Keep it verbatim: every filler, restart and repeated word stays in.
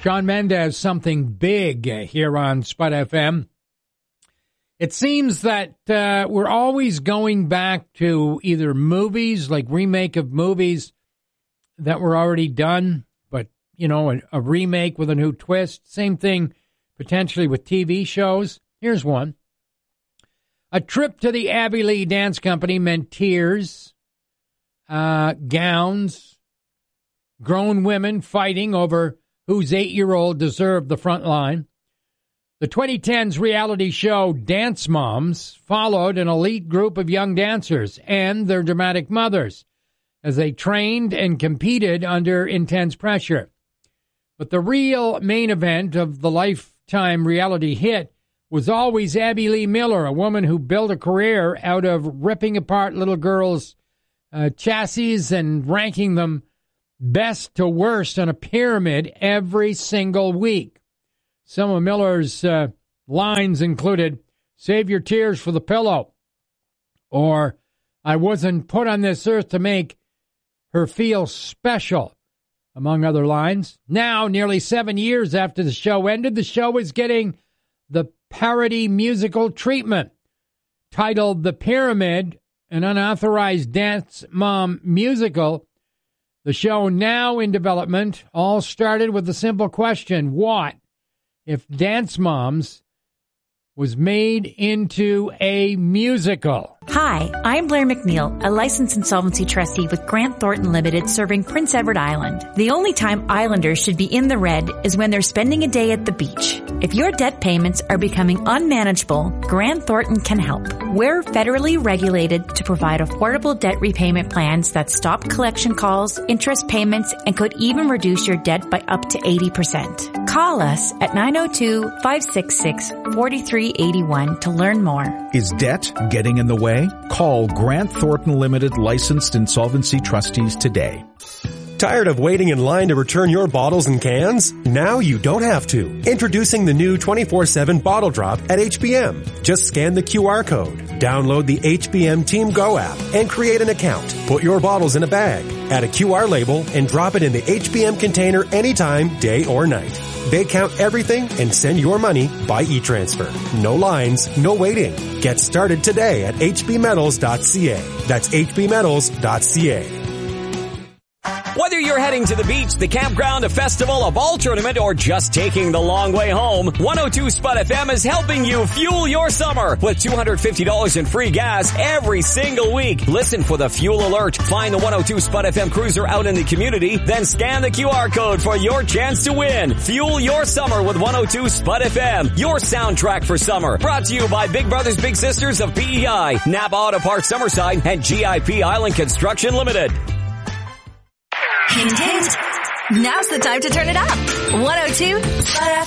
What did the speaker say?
Shawn Mendes, Something Big here on Spud F M. It seems that uh, we're always going back to either movies, like remake of movies that were already done, but, you know, a, a remake with a new twist. Same thing potentially with T V shows. Here's one. A trip to the Abbey Lee Dance Company meant tears, uh, gowns, grown women fighting over whose eight-year-old deserved the front line. The twenty tens reality show Dance Moms followed an elite group of young dancers and their dramatic mothers as they trained and competed under intense pressure. But the real main event of the Lifetime reality hit was always Abby Lee Miller, a woman who built a career out of ripping apart little girls' uh, chassis and ranking them best to worst on a pyramid every single week. Some of Miller's uh, lines included, "Save your tears for the pillow," or "I wasn't put on this earth to make her feel special," among other lines. Now, nearly seven years after the show ended, the show is getting the parody musical treatment. Titled The Pyramid, an unauthorized Dance Mom musical, the show now in development all started with the simple question, what if Dance Moms was made into a musical? Hi, I'm Blair McNeil, a licensed insolvency trustee with Grant Thornton Limited serving Prince Edward Island. The only time islanders should be in the red is when they're spending a day at the beach. If your debt payments are becoming unmanageable, Grant Thornton can help. We're federally regulated to provide affordable debt repayment plans that stop collection calls, interest payments, and could even reduce your debt by up to eighty percent. Call us at nine oh two, five six six, four three eight one to learn more. Is debt getting in the way? Call Grant Thornton Limited licensed insolvency trustees today. Tired of waiting in line to return your bottles and cans? Now you don't have to. Introducing the new twenty-four seven Bottle Drop at H B M. Just scan the Q R code, download the H B M Team Go app, and create an account. Put your bottles in a bag, add a Q R label, and drop it in the H B M container anytime, day or night. They count everything and send your money by e-transfer. No lines, no waiting. Get started today at h b metals dot c a. That's h b metals dot c a. Whether you're heading to the beach, the campground, a festival, a ball tournament, or just taking the long way home, one oh two Spud F M is helping you fuel your summer with two hundred fifty dollars in free gas every single week. Listen for the fuel alert. Find the one oh two Spud F M cruiser out in the community, then scan the Q R code for your chance to win. Fuel your summer with one oh two Spud F M, your soundtrack for summer. Brought to you by Big Brothers Big Sisters of P E I, Napa Auto Parts Summerside, and G I P Island Construction Limited. Hint, hint. Now's the time to turn it up. one oh two Spud F M.